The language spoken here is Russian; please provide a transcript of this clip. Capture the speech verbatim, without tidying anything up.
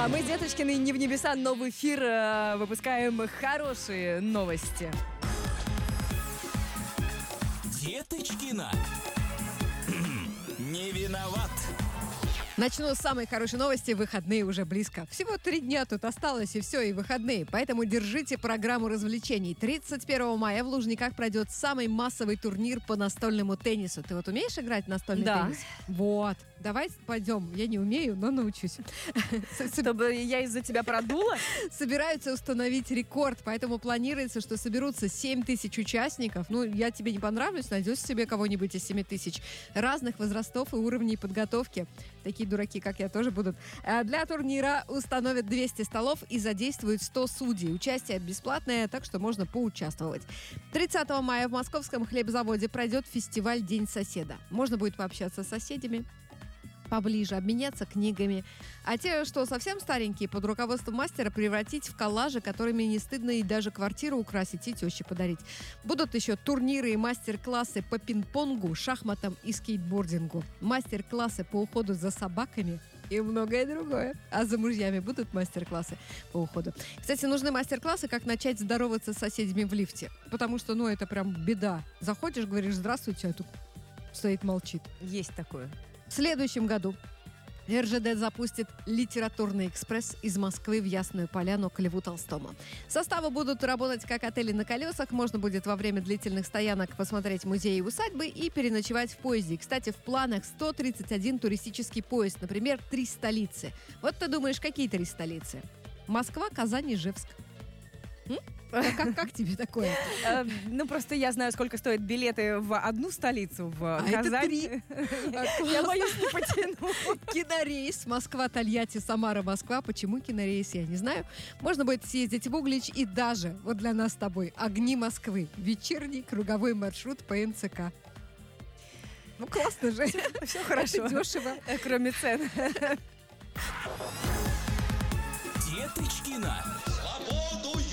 А мы, Деточкины, не в небеса, но в эфир э, выпускаем хорошие новости. Деточкина. Не виноват. Начну с самой хорошей новости. Выходные уже близко. Всего три дня тут осталось, и все, и выходные. Поэтому держите программу развлечений. тридцать первого мая в Лужниках пройдет самый массовый турнир по настольному теннису. Ты вот умеешь играть в настольный да. теннис? Вот. Давай пойдем. Я не умею, но научусь. Чтобы я из-за тебя продула? Собираются установить рекорд, поэтому планируется, что соберутся семь тысяч участников. Ну, я тебе не понравлюсь, найдешь себе кого-нибудь из семи тысяч. Разных возрастов и уровней подготовки. Такие дураки, как я, тоже будут. Для турнира установят двести столов и задействуют сто судей. Участие бесплатное, так что можно поучаствовать. тридцатого мая в московском хлебзаводе пройдет фестиваль «День соседа». Можно будет пообщаться с соседями поближе, обменяться книгами. А те, что совсем старенькие, под руководством мастера превратить в коллажи, которыми не стыдно и даже квартиру украсить и теще подарить. Будут еще турниры и мастер-классы по пинг-понгу, шахматам и скейтбордингу. Мастер-классы по уходу за собаками и многое другое. А за мужьями будут мастер-классы по уходу. Кстати, нужны мастер-классы, как начать здороваться с соседями в лифте. Потому что, ну, это прям беда. Заходишь, говоришь «здравствуйте», а тут стоит, молчит. Есть такое. В следующем году эр жэ дэ запустит литературный экспресс из Москвы в Ясную Поляну к Льву Толстому. Составы будут работать как отели на колесах. Можно будет во время длительных стоянок посмотреть музеи и усадьбы и переночевать в поезде. Кстати, в планах сто тридцать один туристический поезд. Например, три столицы. Вот ты думаешь, какие три столицы? Москва, Казань, Ижевск. А как, как тебе такое? Э, ну, просто я знаю, сколько стоят билеты в одну столицу, в а Казань. Это три. Я боюсь, не потяну. Кинорейс Москва, Тольятти, Самара, Москва. Почему кинорейс, я не знаю. Можно будет съездить в Углич и даже, вот для нас с тобой, «Огни Москвы». Вечерний круговой маршрут по эм цэ ка. Ну, классно же. Все хорошо. Это дешево. Кроме цен. Деточкина. Свободу